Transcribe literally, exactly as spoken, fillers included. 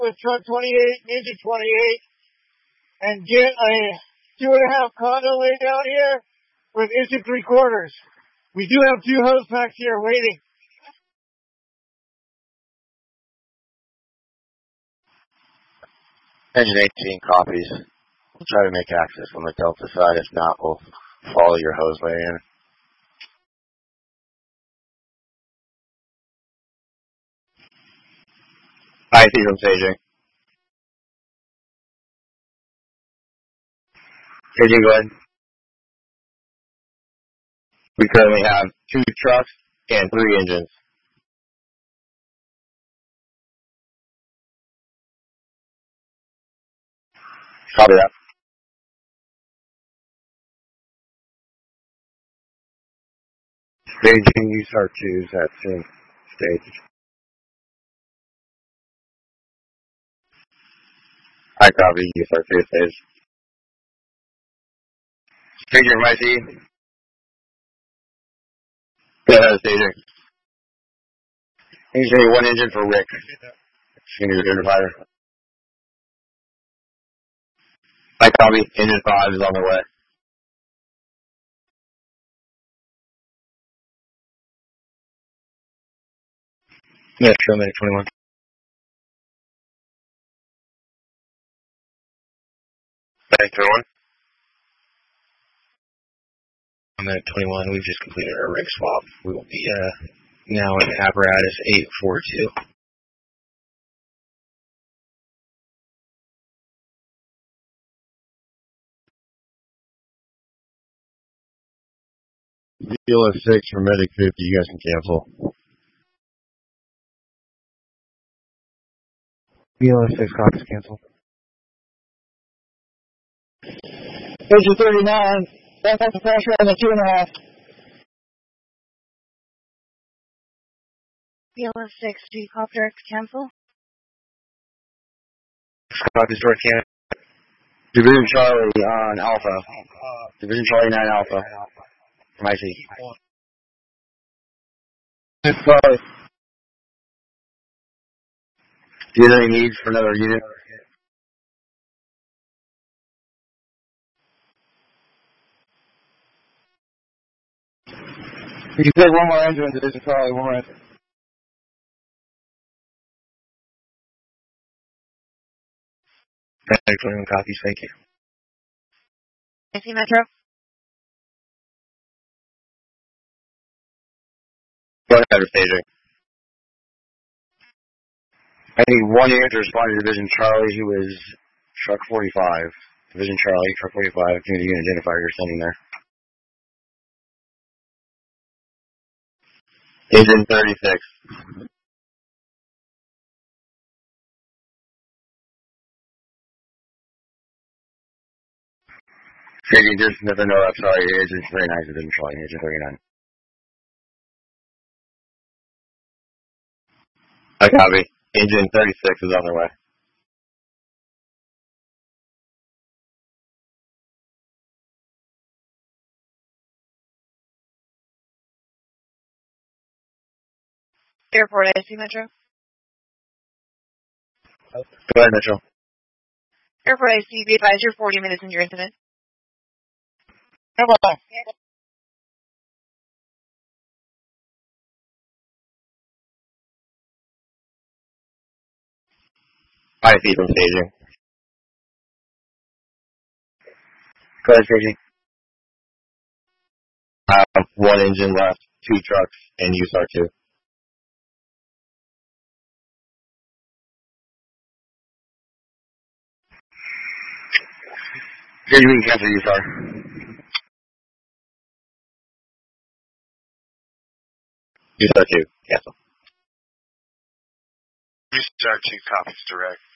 with truck twenty-eight, Ninja twenty-eight, and get a two and a half condo laid down here with instant three quarters. We do have two hose packs here waiting. Engine eighteen copies. We'll try to make access on the Delta side. If not, we'll follow your hose way in. I see from staging. Staging, go ahead. We currently have two trucks and three engines. Copy that. Staging, use our twos at same stage. I copy, use our two stage. Staging, my see. Go ahead, staging. He's going to one engine for Rick. She needs a identifier. I copy, engine five is on the way. Metro, Medic twenty-one. Medic twenty-one. Medic twenty-one, we've just completed our rig swap. We will be uh, now in apparatus eight forty-two. B L S six for Medic fifty, you guys can cancel. B L S six copies cancel. Engine thirty-nine, back up the pressure on the two and a half. B L S six, do you copy direct cancel? Copies direct cancel. Division Charlie on Alpha. Division Charlie nine Alpha. From I C. Sorry. Do you have any needs for another unit? You can take one more engine into this, Charlie, one more engine. twenty-one copies, thank you. I see Metro. Go ahead, staging. I need one unit to respond to Division Charlie, who is truck forty-five. Division Charlie, truck forty-five. Give me the unit identifier you're sending there. Engine thirty-six. Staging, just nothing, no, I'm sorry. Engine thirty-nine, Division Charlie, engine thirty-nine. I copy. Engine thirty-six is on their way. Airport, I see Metro. Go ahead, Mitchell. Airport, I see. Be advised, you're forty minutes into your incident. Come on. I see from staging. Go ahead, staging. Uh, one engine left, two trucks, and U S A R two. Staging, we can cancel U S A R. U S A R two, cancel. U S A R two copies direct.